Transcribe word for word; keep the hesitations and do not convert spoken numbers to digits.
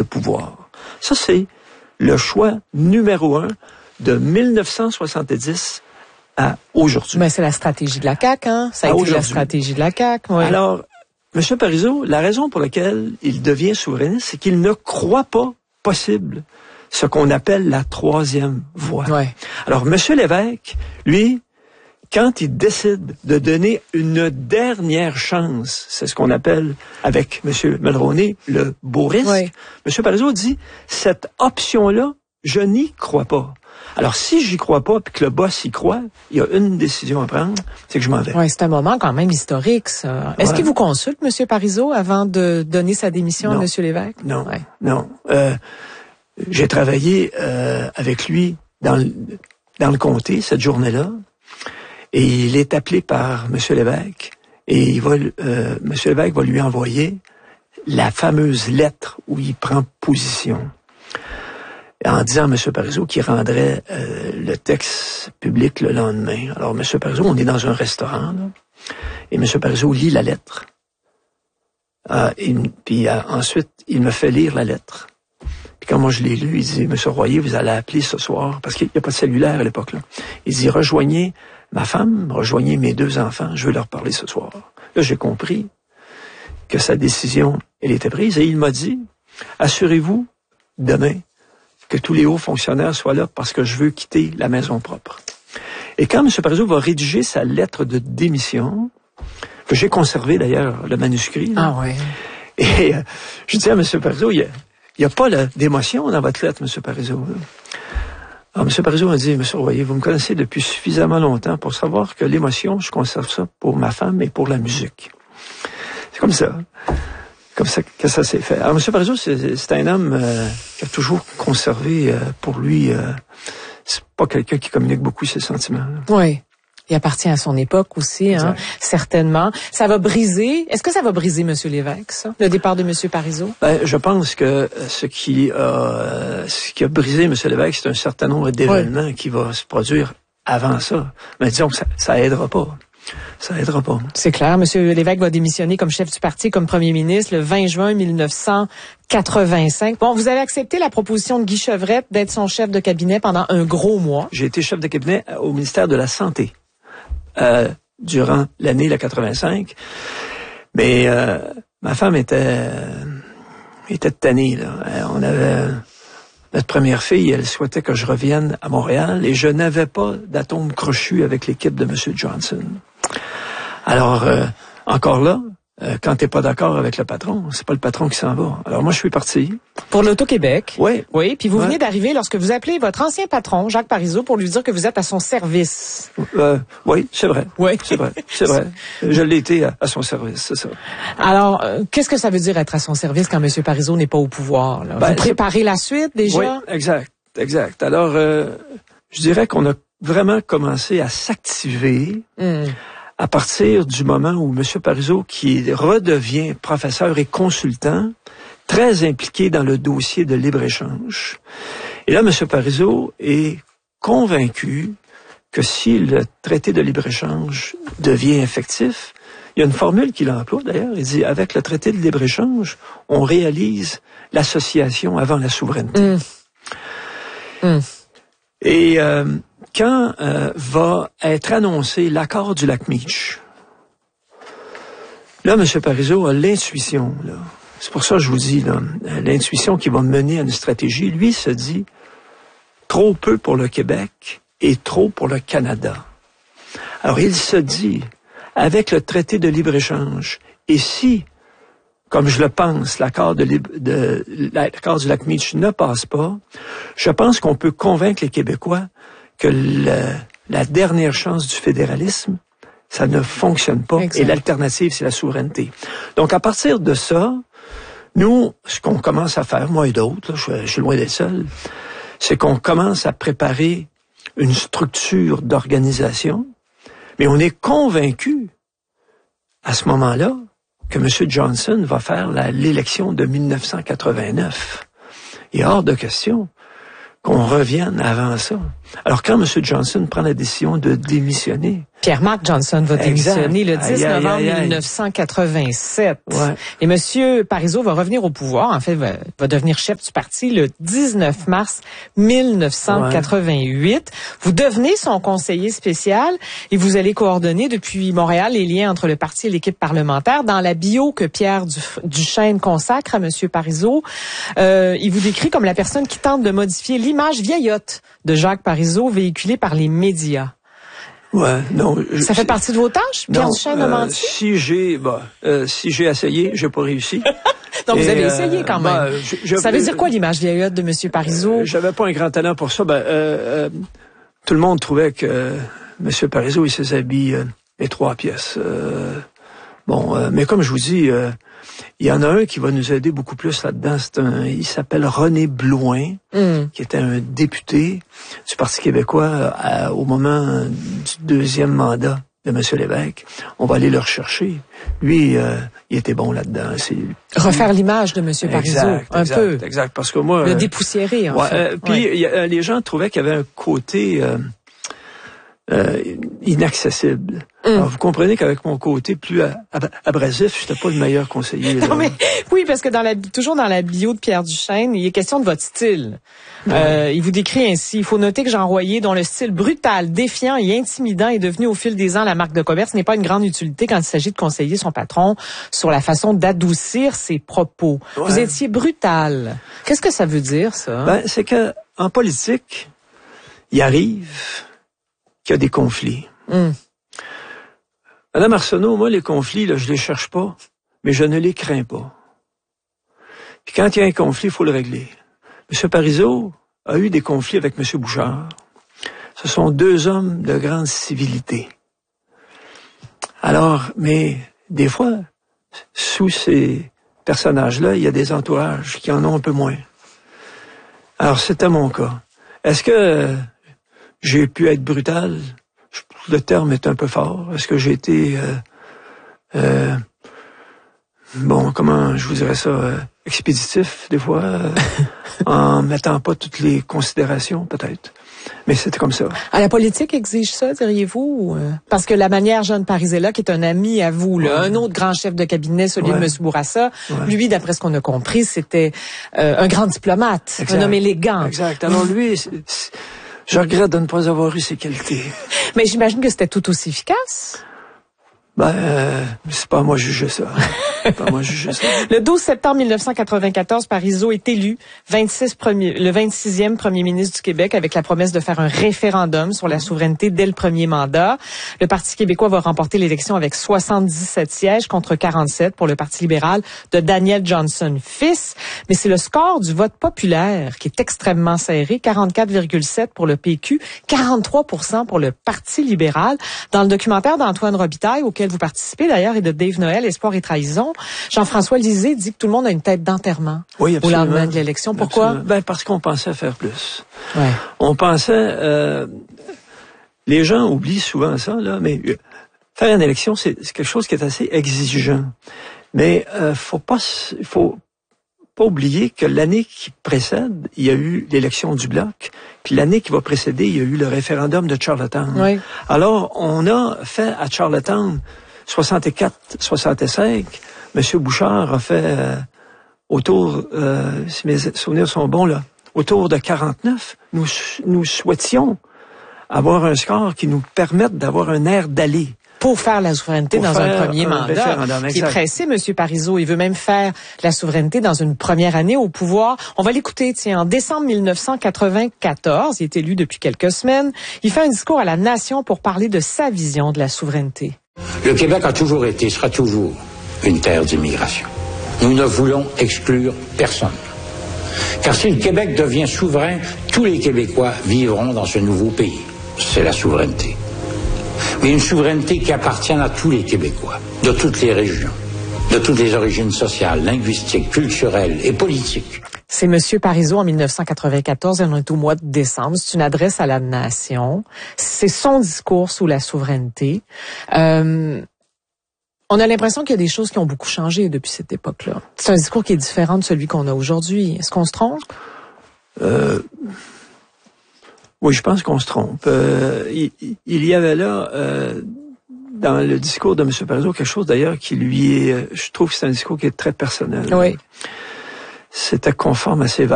pouvoir. Ça, c'est le choix numéro un de mille neuf cent soixante-dix à aujourd'hui. Mais c'est la stratégie de la C A Q, hein? Ça a été la stratégie de la C A Q, oui. Alors, M. Parizeau, la raison pour laquelle il devient souverainiste, c'est qu'il ne croit pas possible ce qu'on appelle la troisième voie. Ouais. Alors, M. Lévesque, lui, quand il décide de donner une dernière chance, c'est ce qu'on appelle, avec M. Mulroney, le beau risque, ouais. M. Parizeau dit, cette option-là, je n'y crois pas. Alors, si j'y crois pas, puis que le boss y croit, il y a une décision à prendre, c'est que je m'en vais. Oui, c'est un moment quand même historique, ça. Voilà. Est-ce qu'il vous consulte, M. Parizeau, avant de donner sa démission non. à M. Lévesque? Non, ouais. non. Euh, j'ai travaillé euh, avec lui dans le, dans le comté, cette journée-là, et il est appelé par M. Lévesque, et il va, euh, M. Lévesque va lui envoyer la fameuse lettre où il prend position, en disant à M. Parizeau qu'il rendrait euh, le texte public le lendemain. Alors, M. Parizeau, on est dans un restaurant, là, et M. Parizeau lit la lettre. Euh, et, puis euh, ensuite, il me fait lire la lettre. Puis quand moi je l'ai lu, il dit, M. Royer, vous allez appeler ce soir, parce qu'il n'y a pas de cellulaire à l'époque, là. Il dit, rejoignez ma femme, rejoignez mes deux enfants, je veux leur parler ce soir. Là, j'ai compris que sa décision, elle était prise, et il m'a dit, assurez-vous, demain, que tous les hauts fonctionnaires soient là parce que je veux quitter la maison propre. Et quand M. Parizeau va rédiger sa lettre de démission, que j'ai conservé d'ailleurs, le manuscrit, là, ah ouais. et euh, je dis à M. Parizeau, il n'y a, a pas la, d'émotion dans votre lettre, M. Parizeau. Alors, M. Parizeau a dit, M. Royer, vous me connaissez depuis suffisamment longtemps pour savoir que l'émotion, je conserve ça pour ma femme et pour la musique. C'est comme ça. Comme ça que ça s'est fait. Alors, M. Parizeau, c'est, c'est un homme euh, qui a toujours conservé euh, pour lui, euh, c'est pas quelqu'un qui communique beaucoup ses sentiments. Là. Oui. Il appartient à son époque aussi, hein, certainement. Ça va briser. Est-ce que ça va briser M. Lévesque, ça, le départ de M. Parizeau? Ben, je pense que ce qui a, ce qui a brisé M. Lévesque, c'est un certain nombre d'événements oui. qui vont se produire avant ça. Mais disons que ça, ça aidera pas. Ça aidera pas. C'est clair. M. Lévesque va démissionner comme chef du parti, comme premier ministre, le vingt juin mille neuf cent quatre-vingt-cinq. Bon, vous avez accepté la proposition de Guy Chevrette d'être son chef de cabinet pendant un gros mois. J'ai été chef de cabinet au ministère de la Santé euh, durant l'année la quatre-vingt-cinq. Mais euh, ma femme était euh, était tannée, là. On avait notre première fille, elle souhaitait que je revienne à Montréal et je n'avais pas d'atome crochu avec l'équipe de M. Johnson. Alors, euh, encore là, euh, quand t'es pas d'accord avec le patron, c'est pas le patron qui s'en va. Alors moi, je suis parti. Pour l'Auto-Québec. Oui. Oui, puis vous ouais. venez d'arriver lorsque vous appelez votre ancien patron, Jacques Parizeau, pour lui dire que vous êtes à son service. Euh, oui, c'est vrai. Oui. C'est vrai, c'est vrai. Je l'ai été à, à son service, c'est ça. Alors, euh, qu'est-ce que ça veut dire être à son service quand M. Parizeau n'est pas au pouvoir? Là? Ben, vous préparez la suite déjà? Oui, exact, exact. Alors, euh, je dirais qu'on a vraiment commencé à s'activer mm. à partir du moment où M. Parizeau, qui redevient professeur et consultant, très impliqué dans le dossier de libre-échange. Et là, M. Parizeau est convaincu que si le traité de libre-échange devient effectif, il y a une formule qu'il emploie d'ailleurs, il dit, avec le traité de libre-échange, on réalise l'association avant la souveraineté. Mmh. Mmh. Et euh, quand euh, va être annoncé l'accord du lac Meech, là, M. Parizeau a l'intuition, là. C'est pour ça que je vous dis, là, l'intuition qui va mener à une stratégie, lui se dit trop peu pour le Québec et trop pour le Canada. Alors, il se dit, avec le traité de libre-échange, et si, comme je le pense, l'accord, de, de, l'accord du lac Meech ne passe pas, je pense qu'on peut convaincre les Québécois que le, la dernière chance du fédéralisme, ça ne fonctionne pas. Exact. Et l'alternative, c'est la souveraineté. Donc, à partir de ça, nous, ce qu'on commence à faire, moi et d'autres, là, je, je suis loin d'être seul, c'est qu'on commence à préparer une structure d'organisation, mais on est convaincu, à ce moment-là, que M. Johnson va faire la, l'élection de mille neuf cent quatre-vingt-neuf. Il est hors de question qu'on revienne avant ça. Alors, quand M. Johnson prend la décision de démissionner, Pierre-Marc Johnson va démissionner le dix aïe, novembre aïe, aïe. mille neuf cent quatre-vingt-sept. Ouais. Et Monsieur Parizeau va revenir au pouvoir, en fait, va, va devenir chef du parti le dix-neuf mars mille neuf cent quatre-vingt-huit. Ouais. Vous devenez son conseiller spécial et vous allez coordonner depuis Montréal les liens entre le parti et l'équipe parlementaire. Dans la bio que Pierre Duchesne consacre à Monsieur Parizeau, euh, il vous décrit comme la personne qui tente de modifier l'image vieillotte de Jacques Parizeau véhiculée par les médias. Ouais, non. Je, ça fait partie de vos tâches, Pierre non, Duchesne a euh, menti? Si j'ai, bah, euh, si j'ai essayé, j'ai pas réussi. Donc Et, vous avez euh, essayé quand même. Bah, je, je, ça veut dire quoi l'image vieillotte de Monsieur Parizeau? Euh, J'avais pas un grand talent pour ça. Ben, euh, euh, tout le monde trouvait que euh, Monsieur Parizeau, il ses habits euh, les trois pièces. Euh, bon, euh, mais comme je vous dis, euh, il y en a un qui va nous aider beaucoup plus là-dedans. C'est un, il s'appelle René Blouin, mm. qui était un député du Parti québécois à, au moment du deuxième mandat de M. Lévesque. On va aller le rechercher. Lui, euh, il était bon là-dedans. C'est... Refaire l'image de M. Parizeau, un exact, peu. Exact, parce que moi... Le dépoussiérer, en ouais, fait. Euh, puis ouais. y a, les gens trouvaient qu'il y avait un côté euh, euh, inaccessible. Mm. Alors, vous comprenez qu'avec mon côté plus ab- abrasif, j'étais pas le meilleur conseiller. non, mais, oui, parce que dans la, toujours dans la bio de Pierre Duchesne, il est question de votre style. Ouais. Euh, il vous décrit ainsi: il faut noter que Jean Royer, dont le style brutal, défiant et intimidant est devenu au fil des ans la marque de commerce, n'est pas une grande utilité quand il s'agit de conseiller son patron sur la façon d'adoucir ses propos. Ouais. Vous étiez brutal. Qu'est-ce que ça veut dire, ça? Ben, c'est que en politique, il arrive qu'il y a des conflits. Mm. Madame Arsenault, moi, les conflits, là, je les cherche pas, mais je ne les crains pas. Puis quand il y a un conflit, il faut le régler. M. Parizeau a eu des conflits avec M. Bouchard. Ce sont deux hommes de grande civilité. Alors, mais des fois, sous ces personnages-là, il y a des entourages qui en ont un peu moins. Alors, c'était mon cas. Est-ce que j'ai pu être brutal? Le terme est un peu fort. Est-ce que j'ai été... Euh, euh, bon, comment je vous dirais ça? Euh, expéditif, des fois, euh, en mettant pas toutes les considérations, peut-être. Mais c'était comme ça. À la politique exige ça, diriez-vous? Parce que la manière Jeanne Parisella, qui est un ami à vous, là, ouais. un autre grand chef de cabinet, celui ouais. de M. Bourassa, ouais. lui, d'après ce qu'on a compris, c'était euh, un grand diplomate, exact. un homme élégant. Exact. Alors lui... C'est, c'est, je regrette de ne pas avoir eu ces qualités. Mais j'imagine que c'était tout aussi efficace. Ben, euh, c'est pas à moi de juger ça. C'est pas à moi de juger ça. Le douze septembre mille neuf cent quatre-vingt-quatorze, Parizeau est élu vingt-six premier, le vingt-sixième premier ministre du Québec avec la promesse de faire un référendum sur la souveraineté dès le premier mandat. Le Parti québécois va remporter l'élection avec soixante-dix-sept sièges contre quarante-sept pour le Parti libéral de Daniel Johnson fils. Mais c'est le score du vote populaire qui est extrêmement serré. quarante-quatre virgule sept pour le P Q, quarante-trois pour cent pour le Parti libéral. Dans le documentaire d'Antoine Robitaille, auquel vous participez d'ailleurs, et de Dave Noël, Espoir et trahison, Jean-François Lisée dit que tout le monde a une tête d'enterrement oui, au lendemain de l'élection. Pourquoi? Absolument. Ben, parce qu'on pensait faire plus. Ouais. On pensait... Euh, les gens oublient souvent ça, là, mais faire une élection, c'est, c'est quelque chose qui est assez exigeant. Mais euh, faut pas... faut pas oublier que l'année qui précède, il y a eu l'élection du Bloc, puis l'année qui va précéder, il y a eu le référendum de Charlottetown. Oui. Alors, on a fait à Charlottetown soixante-quatre soixante-cinq. Monsieur Bouchard a fait euh, autour, euh, si mes souvenirs sont bons, là, autour de quarante-neuf. Nous, nous souhaitions avoir un score qui nous permette d'avoir un air d'aller. Pour faire la souveraineté pour dans un premier un mandat. Il est pressé, M. Parizeau. Il veut même faire la souveraineté dans une première année au pouvoir. On va l'écouter, tiens, en décembre mille neuf cent quatre-vingt-quatorze, il est élu depuis quelques semaines. Il fait un discours à la nation pour parler de sa vision de la souveraineté. Le Québec a toujours été, sera toujours une terre d'immigration. Nous ne voulons exclure personne. Car si le Québec devient souverain, tous les Québécois vivront dans ce nouveau pays. C'est la souveraineté. Mais une souveraineté qui appartient à tous les Québécois, de toutes les régions, de toutes les origines sociales, linguistiques, culturelles et politiques. C'est M. Parizeau en mille neuf cent quatre-vingt-quatorze, on est au mois de décembre. C'est une adresse à la nation. C'est son discours sous la souveraineté. Euh, on a l'impression qu'il y a des choses qui ont beaucoup changé depuis cette époque-là. C'est un discours qui est différent de celui qu'on a aujourd'hui. Est-ce qu'on se trompe? Euh... Oui, je pense qu'on se trompe. Euh, il, il y avait là, euh, dans le discours de M. Parizeau, quelque chose d'ailleurs qui lui est... Je trouve que c'est un discours qui est très personnel. Oui. C'était conforme à ses valeurs.